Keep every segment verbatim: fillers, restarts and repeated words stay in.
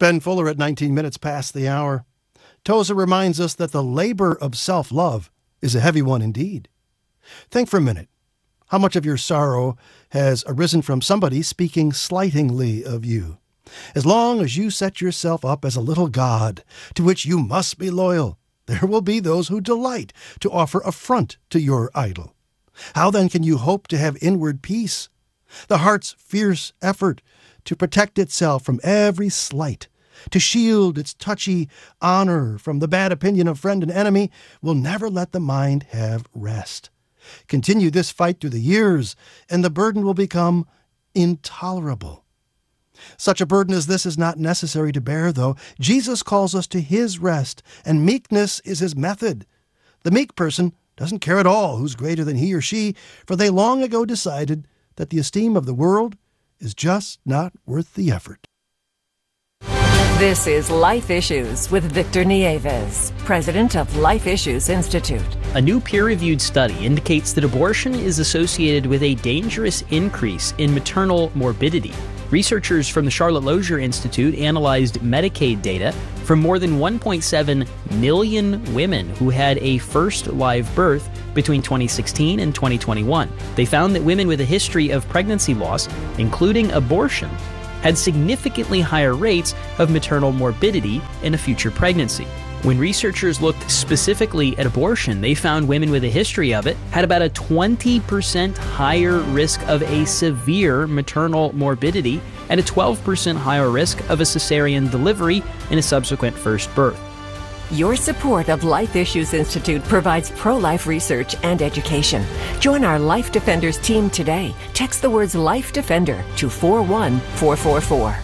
Ben Fuller at nineteen minutes past the hour. Tozer reminds us that the labor of self-love is a heavy one indeed. Think for a minute. How much of your sorrow has arisen from somebody speaking slightingly of you? As long as you set yourself up as a little god to which you must be loyal, there will be those who delight to offer affront to your idol. How then can you hope to have inward peace? The heart's fierce effort to protect itself from every slight, to shield its touchy honor from the bad opinion of friend and enemy, will never let the mind have rest. Continue this fight through the years, and the burden will become intolerable. Such a burden as this is not necessary to bear, though. Jesus calls us to his rest, and meekness is his method. The meek person doesn't care at all who's greater than he or she, for they long ago decided that the esteem of the world is just not worth the effort. This is Life Issues with Victor Nieves, president of Life Issues Institute. A new peer-reviewed study indicates that abortion is associated with a dangerous increase in maternal morbidity. Researchers from the Charlotte Lozier Institute analyzed Medicaid data from more than one point seven million women who had a first live birth between twenty sixteen and twenty twenty-one. They found that women with a history of pregnancy loss, including abortion, had significantly higher rates of maternal morbidity in a future pregnancy. When researchers looked specifically at abortion, they found women with a history of it had about a twenty percent higher risk of a severe maternal morbidity and a twelve percent higher risk of a cesarean delivery in a subsequent first birth. Your support of Life Issues Institute provides pro-life research and education. Join our Life Defenders team today. Text the words Life Defender to four one four four four.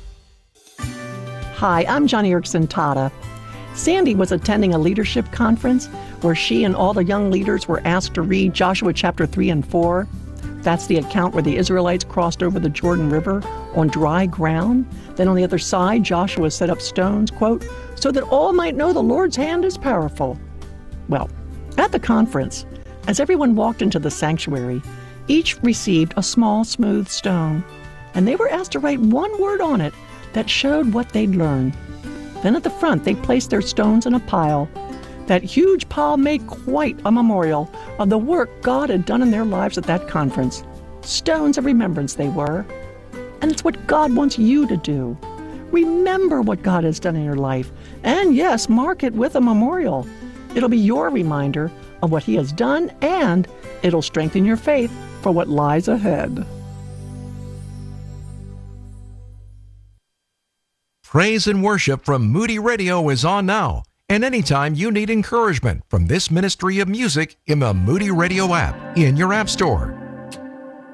Hi, I'm Johnny Erickson Tata. Sandy was attending a leadership conference where she and all the young leaders were asked to read Joshua chapter three and four. That's the account where the Israelites crossed over the Jordan River on dry ground. Then on the other side, Joshua set up stones, quote, so that all might know the Lord's hand is powerful. Well, at the conference, as everyone walked into the sanctuary, each received a small, smooth stone, and they were asked to write one word on it that showed what they'd learned. Then at the front, they placed their stones in a pile. That huge pile made quite a memorial of the work God had done in their lives at that conference. Stones of remembrance they were. And it's what God wants you to do. Remember what God has done in your life. And yes, mark it with a memorial. It'll be your reminder of what he has done, and it'll strengthen your faith for what lies ahead. Praise and worship from Moody Radio is on now. And anytime you need encouragement from this ministry of music in the Moody Radio app in your app store.